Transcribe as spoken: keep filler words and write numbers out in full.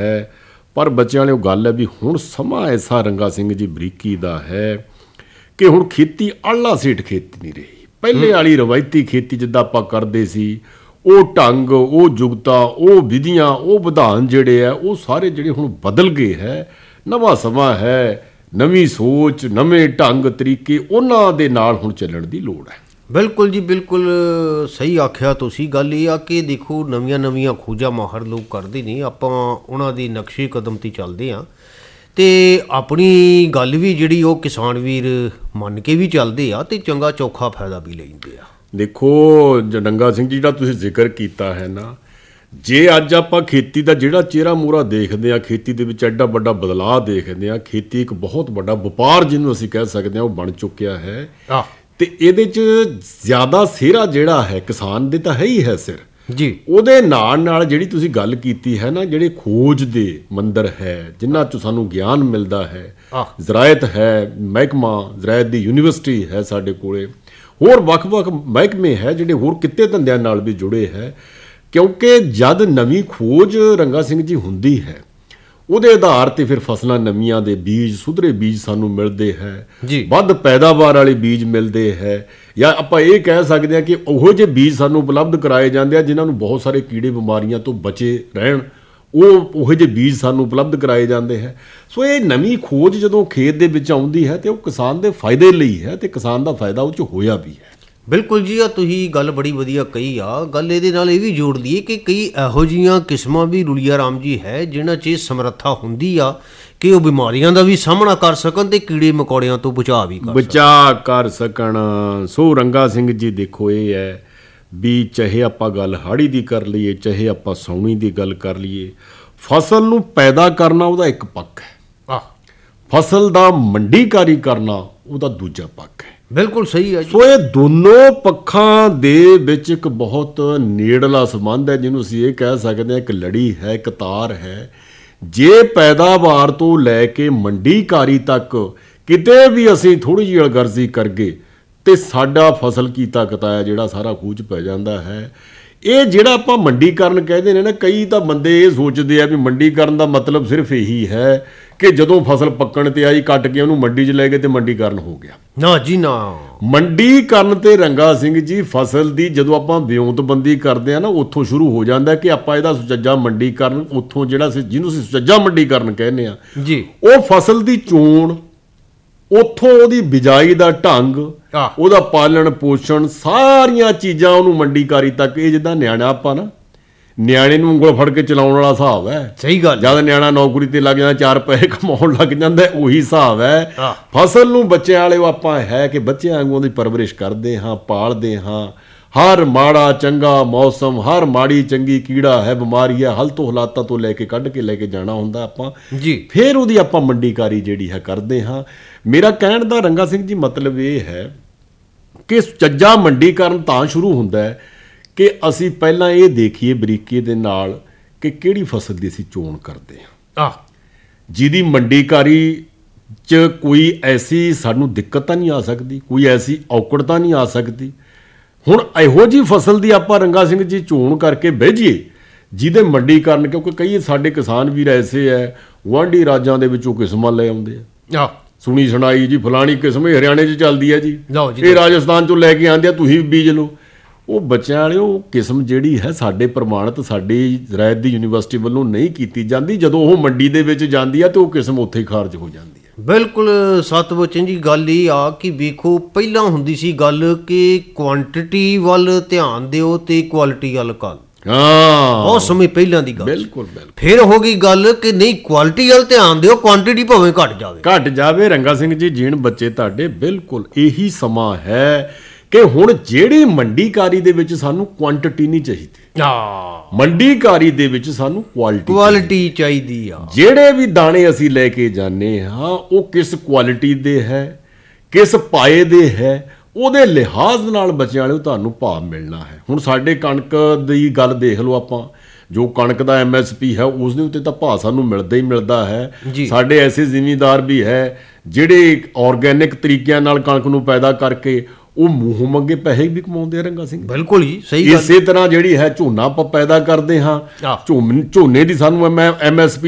है। पर बच्चों वाली गल है भी हुण समा ऐसा रंगा सिंह जी बरीकी दा है कि हुण खेती आला सेठ खेती नहीं रही। पहले वाली रवायती खेती जिद्दां आपां करदे सी ਉਹ ਢੰਗ ਉਹ ਜੁਗਤਾ ਉਹ ਵਿਧੀਆਂ ਉਹ ਵਿਧਾਨ ਜਿਹੜੇ ਆ ਉਹ ਸਾਰੇ ਜਿਹੜੇ ਹੁਣ ਬਦਲ ਗਏ ਹੈ। ਨਵਾਂ ਸਮਾਂ ਹੈ, ਨਵੀਂ ਸੋਚ, ਨਵੇਂ ਢੰਗ ਤਰੀਕੇ ਉਹਨਾਂ ਦੇ ਨਾਲ ਹੁਣ ਚੱਲਣ ਦੀ ਲੋੜ ਹੈ। ਬਿਲਕੁਲ ਜੀ, ਬਿਲਕੁਲ ਸਹੀ ਆਖਿਆ ਤੁਸੀਂ। ਗੱਲ ਇਹ ਆ ਕਿ ਦੇਖੋ ਨਵੀਆਂ ਨਵੀਆਂ ਖੋਜਾਂ ਮਾਹਰ ਲੋਕ ਕਰਦੇ ਨੇ, ਆਪਾਂ ਉਹਨਾਂ ਦੇ ਨਕਸ਼ੇ ਕਦਮ 'ਤੇ ਚੱਲਦੇ ਹਾਂ ਅਤੇ ਆਪਣੀ ਗੱਲ ਵੀ ਜਿਹੜੀ ਉਹ ਕਿਸਾਨ ਵੀਰ ਮੰਨ ਕੇ ਵੀ ਚੱਲਦੇ ਆ ਅਤੇ ਚੰਗਾ ਚੋਖਾ ਫਾਇਦਾ ਵੀ ਲੈਂਦੇ ਆ। ਦੇਖੋ ਰੰਗਾ ਸਿੰਘ ਜੀ ਜਿਹੜਾ ਤੁਸੀਂ ਜ਼ਿਕਰ ਕੀਤਾ ਹੈ ਨਾ, ਜੇ ਅੱਜ ਆਪਾਂ ਖੇਤੀ ਦਾ ਜਿਹੜਾ ਚਿਹਰਾ ਮੂਹਰਾ ਦੇਖਦੇ ਹਾਂ, ਖੇਤੀ ਦੇ ਵਿੱਚ ਐਡਾ ਵੱਡਾ ਬਦਲਾਅ ਦੇਖਦੇ ਹਾਂ, ਖੇਤੀ ਇੱਕ ਬਹੁਤ ਵੱਡਾ ਵਪਾਰ ਜਿਹਨੂੰ ਅਸੀਂ ਕਹਿ ਸਕਦੇ ਹਾਂ ਉਹ ਬਣ ਚੁੱਕਿਆ ਹੈ ਅਤੇ ਇਹਦੇ 'ਚ ਜ਼ਿਆਦਾ ਸਿਹਰਾ ਜਿਹੜਾ ਹੈ ਕਿਸਾਨ ਦੇ ਤਾਂ ਹੈ ਹੀ ਹੈ ਸਿਰ ਜੀ। ਉਹਦੇ ਨਾਲ ਨਾਲ ਜਿਹੜੀ ਤੁਸੀਂ ਗੱਲ ਕੀਤੀ ਹੈ ਨਾ, ਜਿਹੜੇ ਖੋਜ ਦੇ ਮੰਦਰ ਹੈ ਜਿਨ੍ਹਾਂ 'ਚੋਂ ਸਾਨੂੰ ਗਿਆਨ ਮਿਲਦਾ ਹੈ, ਜ਼ਰਾਇਤ ਹੈ, ਮਹਿਕਮਾ ਜ਼ਰਾਇਤ ਦੀ ਯੂਨੀਵਰਸਿਟੀ ਹੈ ਸਾਡੇ ਕੋਲੇ, ਹੋਰ ਵੱਖ-ਵੱਖ ਮਹਿਕਮੇ ਹੈ ਜਿਹੜੇ ਹੋਰ ਕਿੱਤੇ ਧੰਦਿਆਂ ਨਾਲ ਵੀ ਜੁੜੇ ਹੈ। ਕਿਉਂਕਿ ਜਦ ਨਵੀਂ ਖੋਜ ਰੰਗਾ ਸਿੰਘ ਜੀ ਹੁੰਦੀ ਹੈ ਉਹਦੇ ਆਧਾਰ 'ਤੇ ਫਿਰ ਫਸਲਾਂ ਨਵੀਆਂ ਦੇ ਬੀਜ, ਸੁਧਰੇ ਬੀਜ ਸਾਨੂੰ ਮਿਲਦੇ ਹੈ, ਵੱਧ ਪੈਦਾਵਾਰ ਵਾਲੇ ਬੀਜ ਮਿਲਦੇ ਹੈ, ਜਾਂ ਆਪਾਂ ਇਹ ਕਹਿ ਸਕਦੇ ਹਾਂ ਕਿ ਉਹੋ ਜਿਹੇ ਬੀਜ ਸਾਨੂੰ ਉਪਲਬਧ ਕਰਾਏ ਜਾਂਦੇ ਆ ਜਿਨ੍ਹਾਂ ਨੂੰ ਬਹੁਤ ਸਾਰੇ ਕੀੜੇ ਬਿਮਾਰੀਆਂ ਤੋਂ ਬਚੇ ਰਹਿਣ, ਉਹ ਉਹੋ ਜਿਹੇ ਬੀਜ ਸਾਨੂੰ ਉਪਲਬਧ ਕਰਾਏ ਜਾਂਦੇ ਹੈ। ਸੋ ਇਹ ਨਵੀਂ ਖੋਜ ਜਦੋਂ ਖੇਤ ਦੇ ਵਿੱਚ ਆਉਂਦੀ ਹੈ ਤਾਂ ਉਹ ਕਿਸਾਨ ਦੇ ਫਾਇਦੇ ਲਈ ਹੈ ਅਤੇ ਕਿਸਾਨ ਦਾ ਫਾਇਦਾ ਉਹ 'ਚ ਹੋਇਆ ਵੀ ਹੈ। ਬਿਲਕੁਲ ਜੀ, ਆ ਤੁਸੀਂ ਗੱਲ ਬੜੀ ਵਧੀਆ ਕਹੀ ਆ। ਗੱਲ ਇਹਦੇ ਨਾਲ ਇਹ ਵੀ ਜੋੜ ਲਈਏ ਕਿ ਕਈ ਇਹੋ ਜਿਹੀਆਂ ਕਿਸਮਾਂ ਵੀ ਰੁਲੀਆ ਰਾਮ ਜੀ ਹੈ ਜਿਨ੍ਹਾਂ 'ਚ ਇਹ ਸਮਰੱਥਾ ਹੁੰਦੀ ਆ ਕਿ ਉਹ ਬਿਮਾਰੀਆਂ ਦਾ ਵੀ ਸਾਹਮਣਾ ਕਰ ਸਕਣ ਅਤੇ ਕੀੜੇ ਮਕੌੜਿਆਂ ਤੋਂ ਬਚਾਅ ਵੀ ਕਰ ਬਚਾਅ ਕਰ ਸਕਣ। ਸੋ ਰੰਗਾ ਸਿੰਘ ਜੀ ਦੇਖੋ ਇਹ ਹੈ ਵੀ ਚਾਹੇ ਆਪਾਂ ਗੱਲ ਹਾੜੀ ਦੀ ਕਰ ਲਈਏ, ਚਾਹੇ ਆਪਾਂ ਸਾਉਣੀ ਦੀ ਗੱਲ ਕਰ ਲਈਏ, ਫਸਲ ਨੂੰ ਪੈਦਾ ਕਰਨਾ ਉਹਦਾ ਇੱਕ ਪੱਖ ਹੈ, ਫਸਲ ਦਾ ਮੰਡੀਕਾਰੀ ਕਰਨਾ ਉਹਦਾ ਦੂਜਾ ਪੱਖ ਹੈ। ਬਿਲਕੁਲ ਸਹੀ ਹੈ। ਸੋ ਇਹ ਦੋਨੋਂ ਪੱਖਾਂ ਦੇ ਵਿੱਚ ਇੱਕ ਬਹੁਤ ਨੇੜਲਾ ਸੰਬੰਧ ਹੈ ਜਿਹਨੂੰ ਅਸੀਂ ਇਹ ਕਹਿ ਸਕਦੇ ਹਾਂ ਇੱਕ ਲੜੀ ਹੈ, ਇੱਕ ਤਾਰ ਹੈ। ਜੇ ਪੈਦਾਵਾਰ ਤੋਂ ਲੈ ਕੇ ਮੰਡੀਕਾਰੀ ਤੱਕ ਕਿਤੇ ਵੀ ਅਸੀਂ ਥੋੜ੍ਹੀ ਜਿਹੀ ਅਲਗਰਜ਼ੀ ਕਰਗੇ ਅਤੇ ਸਾਡਾ ਫਸਲ ਕੀਤਾ ਕਤਾਇਆ ਜਿਹੜਾ ਸਾਰਾ ਖੂਚ ਪੈ ਜਾਂਦਾ ਹੈ। ਇਹ ਜਿਹੜਾ ਆਪਾਂ ਮੰਡੀਕਰਨ ਕਹਿੰਦੇ ਨੇ ਨਾ, ਕਈ ਤਾਂ ਬੰਦੇ ਇਹ ਸੋਚਦੇ ਆ ਵੀ ਮੰਡੀਕਰਨ ਦਾ ਮਤਲਬ ਸਿਰਫ ਇਹੀ ਹੈ ਕਿ ਜਦੋਂ ਫਸਲ ਪੱਕਣ 'ਤੇ ਆਈ ਕੱਟ ਕੇ ਉਹਨੂੰ ਮੰਡੀ 'ਚ ਲੈ ਗਏ ਅਤੇ ਮੰਡੀਕਰਨ ਹੋ ਗਿਆ। ਨਾ ਜੀ ਨਾ, ਮੰਡੀਕਰਨ 'ਤੇ ਰੰਗਾ ਸਿੰਘ ਜੀ ਫਸਲ ਦੀ ਜਦੋਂ ਆਪਾਂ ਵਿਉਂਤਬੰਦੀ ਕਰਦੇ ਹਾਂ ਨਾ ਉੱਥੋਂ ਸ਼ੁਰੂ ਹੋ ਜਾਂਦਾ ਕਿ ਆਪਾਂ ਇਹਦਾ ਸੁਚੱਜਾ ਮੰਡੀਕਰਨ ਉੱਥੋਂ ਜਿਹੜਾ ਸੀ ਜਿਹਨੂੰ ਅਸੀਂ ਸੁਚੱਜਾ ਮੰਡੀਕਰਨ ਕਹਿੰਦੇ ਹਾਂ ਜੀ, ਉਹ ਫਸਲ ਦੀ ਚੋਣ, ਉੱਥੋਂ ਉਹਦੀ ਬਿਜਾਈ ਦਾ ਢੰਗ, ਉਹਦਾ ਪਾਲਣ ਪੋਸ਼ਣ, ਸਾਰੀਆਂ ਚੀਜ਼ਾਂ ਉਹਨੂੰ ਮੰਡੀਕਾਰੀ ਤੱਕ। ਇਹ ਜਿੱਦਾਂ ਨਿਆਣਾ ਆਪਾਂ ਨਾ ਨਿਆਣੇ ਨੂੰ ਉਂਗਲ ਫੜ ਕੇ ਚਲਾਉਣ ਵਾਲਾ ਹਿਸਾਬ ਹੈ। ਸਹੀ ਗੱਲ। ਜਦ ਨਿਆਣਾ ਨੌਕਰੀ 'ਤੇ ਲੱਗ ਜਾਂਦਾ, ਚਾਰ ਪੈਸੇ ਕਮਾਉਣ ਲੱਗ ਜਾਂਦਾ, ਉਹੀ ਹਿਸਾਬ ਹੈ ਫਸਲ ਨੂੰ। ਬੱਚਿਆਂ ਵਾਲੇ ਆਪਾਂ ਹੈ ਕਿ ਬੱਚਿਆਂ ਵਾਂਗੂ ਉਹਦੀ ਪਰਵਰਿਸ਼ ਕਰਦੇ ਹਾਂ, ਪਾਲਦੇ ਹਾਂ। ਹਰ ਮਾੜਾ ਚੰਗਾ ਮੌਸਮ, ਹਰ ਮਾੜੀ ਚੰਗੀ ਕੀੜਾ ਹੈ, ਬਿਮਾਰੀ ਹੈ, ਹਲ ਤੋਂ ਹਾਲਾਤਾਂ ਤੋਂ ਲੈ ਕੇ ਕੱਢ ਕੇ ਲੈ ਕੇ ਜਾਣਾ ਹੁੰਦਾ ਆਪਾਂ ਜੀ। ਫਿਰ ਉਹਦੀ ਆਪਾਂ ਮੰਡੀਕਾਰੀ ਜਿਹੜੀ ਹੈ ਕਰਦੇ ਹਾਂ। ਮੇਰਾ ਕਹਿਣ ਦਾ ਰੰਗਾ ਸਿੰਘ ਜੀ ਮਤਲਬ ਇਹ ਹੈ ਕਿ ਸੁਚੱਜਾ ਮੰਡੀਕਰਨ ਤਾਂ ਸ਼ੁਰੂ ਹੁੰਦਾ ਹੈ ਕਿ ਅਸੀਂ ਪਹਿਲਾਂ ਇਹ ਦੇਖੀਏ ਬਰੀਕੀ ਦੇ ਨਾਲ ਕਿ ਕਿਹੜੀ ਫਸਲ ਦੀ ਅਸੀਂ ਚੋਣ ਕਰਦੇ ਹਾਂ, ਜਿਹਦੀ ਮੰਡੀਕਾਰੀ 'ਚ ਕੋਈ ਐਸੀ ਸਾਨੂੰ ਦਿੱਕਤ ਤਾਂ ਨਹੀਂ ਆ ਸਕਦੀ, ਕੋਈ ਐਸੀ ਔਕੜ ਤਾਂ ਨਹੀਂ ਆ ਸਕਦੀ। ਹੁਣ ਇਹੋ ਜਿਹੀ ਫਸਲ ਦੀ ਆਪਾਂ ਰੰਗਾ ਸਿੰਘ ਜੀ ਚੋਣ ਕਰਕੇ ਬਹਿ ਜਾਈਏ ਜਿਹਦੇ ਮੰਡੀਕਰਨ, ਕਿਉਂਕਿ ਕਈ ਸਾਡੇ ਕਿਸਾਨ ਵੀਰ ਐਸੇ ਹੈ ਗੁਆਂਢੀ ਰਾਜਾਂ ਦੇ ਵਿੱਚੋਂ ਕਿਸਮਾਂ ਲੈ ਆਉਂਦੇ ਆ, ਸੁਣੀ ਸੁਣਾਈ ਜੀ ਫਲਾਣੀ ਕਿਸਮ ਇਹ ਹਰਿਆਣੇ 'ਚ ਚੱਲਦੀ ਹੈ ਜੀ, ਇਹ ਰਾਜਸਥਾਨ 'ਚੋਂ ਲੈ ਕੇ ਆਉਂਦੇ ਆ, ਤੁਸੀਂ ਵੀ ਬੀਜ ਲਓ। ਉਹ ਬੱਚਿਆਂ ਵਾਲੇ ਉਹ ਕਿਸਮ ਜਿਹੜੀ ਹੈ ਸਾਡੇ ਪ੍ਰਮਾਣਿਤ ਸਾਡੀ ਜ਼ਰਾਇਤ ਦੀ ਯੂਨੀਵਰਸਿਟੀ ਵੱਲੋਂ ਨਹੀਂ ਕੀਤੀ ਜਾਂਦੀ। ਜਦੋਂ ਉਹ ਮੰਡੀ ਦੇ ਵਿੱਚ ਜਾਂਦੀ ਆ ਤਾਂ ਉਹ ਕਿਸਮ ਉੱਥੇ ਹੀ ਖਾਰਜ ਹੋ ਜਾਂਦੀ ਹੈ। ਬਿਲਕੁਲ ਸਤਿਵਚਨ ਜੀ, ਗੱਲ ਇਹ ਆ ਕਿ ਵੇਖੋ ਪਹਿਲਾਂ ਹੁੰਦੀ ਸੀ ਗੱਲ ਕਿ ਕੁਆਂਟਿਟੀ ਵੱਲ ਧਿਆਨ ਦਿਓ ਅਤੇ ਕੁਆਲਿਟੀ ਵੱਲ ਕੱਲ। ਹਾਂ, ਬਹੁਤ ਸਮੇਂ ਪਹਿਲਾਂ ਦੀ ਗੱਲ। ਬਿਲਕੁਲ ਬਿਲਕੁਲ। ਫਿਰ ਹੋ ਗਈ ਗੱਲ ਕਿ ਨਹੀਂ, ਕੁਆਲਿਟੀ ਵੱਲ ਧਿਆਨ ਦਿਓ, ਕੁਆਂਟਿਟੀ ਭਾਵੇਂ ਘੱਟ ਜਾਵੇ ਘੱਟ ਜਾਵੇ ਰੰਗਾ ਸਿੰਘ ਜੀ ਜੀਣ ਬੱਚੇ ਤੁਹਾਡੇ। ਬਿਲਕੁਲ ਇਹੀ ਸਮਾਂ ਹੈ ਕਿ ਹੁਣ ਜਿਹੜੀ ਮੰਡੀਕਾਰੀ ਦੇ ਵਿੱਚ ਸਾਨੂੰ ਕੁਆਂਟਿਟੀ ਨਹੀਂ ਚਾਹੀਦੀ, ਮੰਡੀਕਾਰੀ ਦੇ ਵਿੱਚ ਸਾਨੂੰ ਕੁਆਲਿਟੀ ਕੁਆਲਿਟੀ ਚਾਹੀਦੀ ਆ। ਜਿਹੜੇ ਵੀ ਦਾਣੇ ਅਸੀਂ ਲੈ ਕੇ ਜਾਂਦੇ ਹਾਂ ਉਹ ਕਿਸ ਕੁਆਲਿਟੀ ਦੇ ਹੈ, ਕਿਸ ਪਾਏ ਦੇ ਹੈ, ਉਹਦੇ ਲਿਹਾਜ਼ ਨਾਲ ਬੱਚਿਆਂ ਵਾਲੇ ਤੁਹਾਨੂੰ ਭਾਅ ਮਿਲਣਾ ਹੈ। ਹੁਣ ਸਾਡੇ ਕਣਕ ਦੀ ਗੱਲ ਦੇਖ ਲਓ, ਆਪਾਂ ਜੋ ਕਣਕ ਦਾ ਐਮ ਐਸ ਪੀ ਹੈ ਉਸ ਦੇ ਉੱਤੇ ਤਾਂ ਭਾਅ ਸਾਨੂੰ ਮਿਲਦਾ ਹੀ ਮਿਲਦਾ ਹੈ। ਸਾਡੇ ਐਸੇ ਜ਼ਿਮੀਂਦਾਰ ਵੀ ਹੈ ਜਿਹੜੇ ਔਰਗੈਨਿਕ ਤਰੀਕਿਆਂ ਨਾਲ ਕਣਕ ਨੂੰ ਪੈਦਾ ਕਰਕੇ ਉਹ ਮੂੰਹ ਮੰਗੇ ਪੈਸੇ ਵੀ ਕਮਾਉਂਦੇ ਆ ਰੰਗਾ ਸਿੰਘ। ਬਿਲਕੁਲ ਜੀ, ਸਹੀ ਗੱਲ। ਇਸੇ ਤਰ੍ਹਾਂ ਜਿਹੜੀ ਹੈ ਝੋਨਾ ਆਪਾਂ ਪੈਦਾ ਕਰਦੇ ਹਾਂ, ਝੋਨੇ ਦੀ ਸਾਨੂੰ ਐਮ ਐਸ ਪੀ